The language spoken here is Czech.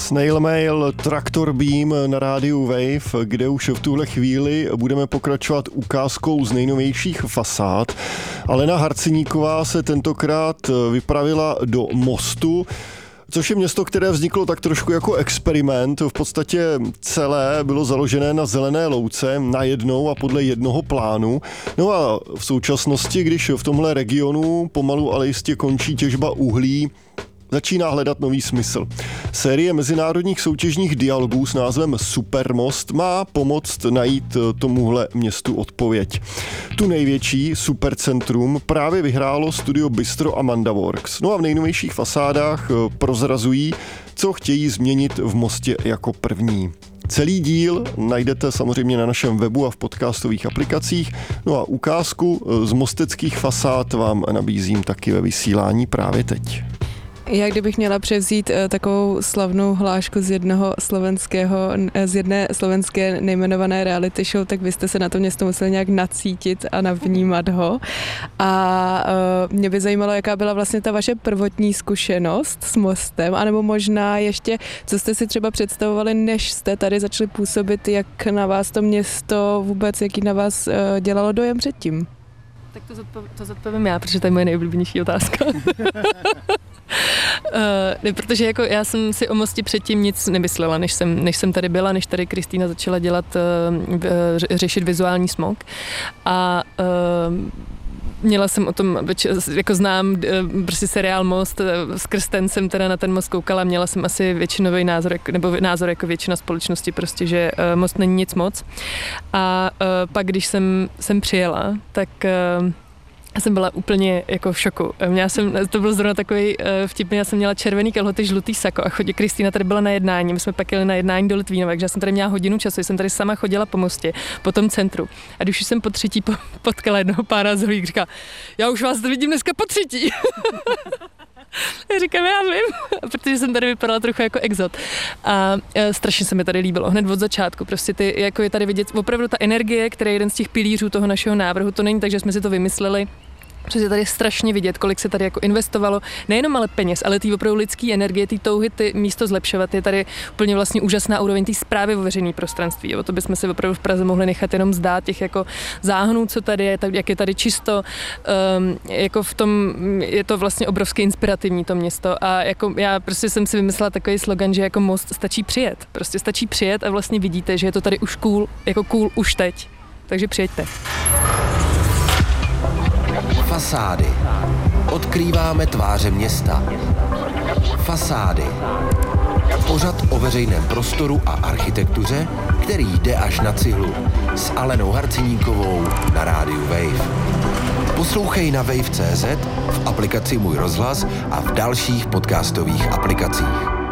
Snail Mail, Traktor Beam na rádiu Wave, kde už v tuhle chvíli budeme pokračovat ukázkou z nejnovějších fasád. Alena Harceníková se tentokrát vypravila do Mostu, což je město, které vzniklo tak trošku jako experiment. V podstatě celé bylo založené na zelené louce, najednou a podle jednoho plánu. No a v současnosti, když v tomhle regionu pomalu ale jistě končí těžba uhlí, začíná hledat nový smysl. Série mezinárodních soutěžních dialogů s názvem Supermost má pomoct najít tomuhle městu odpověď. Tu největší, Supercentrum, právě vyhrálo studio Bistro a Mandaworks. No a v nejnovějších fasádách prozrazují, co chtějí změnit v Mostě jako první. Celý díl najdete samozřejmě na našem webu a v podcastových aplikacích. No a ukázku z mosteckých fasád vám nabízím taky ve vysílání právě teď. Já kdybych měla převzít takovou slavnou hlášku z jedné slovenské nejmenované reality show, tak vy jste se na to město museli nějak nacítit a navnímat ho. A mě by zajímalo, jaká byla vlastně ta vaše prvotní zkušenost s Mostem, anebo možná ještě, co jste si třeba představovali, než jste tady začali působit, jak na vás to město vůbec, jaký na vás dělalo dojem předtím? Tak to zodpovím já, protože to je moje nejoblíbenější otázka. Protože jako já jsem si o Mostě předtím nic nemyslela, než jsem tady byla, než tady Kristýna začala řešit vizuální smog. A měla jsem o tom, jako znám prostě seriál Most, skrz ten jsem teda na ten Most koukala, měla jsem asi většinový názor, nebo názor jako většina společnosti prostě, že Most není nic moc. A pak, když jsem přijela, tak jsem byla úplně jako v šoku. To byl zrovna takový vtipný, já jsem měla červený kalhoty, žlutý sako a Kristýna tady byla na jednání, my jsme pak jeli na jednání do Litvínova, takže já jsem tady měla hodinu času, jsem tady sama chodila po Mostě, po tom centru. A když jsem po třetí potkala jednoho pána z Holík, říká, já už vás vidím dneska po třetí. Já říkám, já vím, protože jsem tady vypadala trochu jako exot. A strašně se mi tady líbilo, hned od začátku. Prostě jako je tady vidět opravdu ta energie, která je jeden z těch pilířů toho našeho návrhu. To není tak, že jsme si to vymysleli. Protože tady je strašně vidět, kolik se tady jako investovalo, nejenom ale peněz, ale ty opravdu lidský energie, ty touhy, ty místo zlepšovat. Je tady úplně vlastně úžasná úroveň té správy o veřejné prostranství. O to bychom si opravdu v Praze mohli nechat jenom zdát těch jako záhnů, co tady je, jak je tady čisto, jako v tom je to vlastně obrovsky inspirativní to město. A jako já prostě jsem si vymyslela takový slogan, že jako Most stačí přijet. Prostě stačí přijet a vlastně vidíte, že je to tady už cool, jako cool už teď. Takže přijeďte. Fasády. Odkrýváme tváře města. Fasády. Pořad o veřejném prostoru a architektuře, který jde až na cihlu. S Alenou Harceníkovou na rádiu Wave. Poslouchej na wave.cz, v aplikaci Můj rozhlas a v dalších podcastových aplikacích.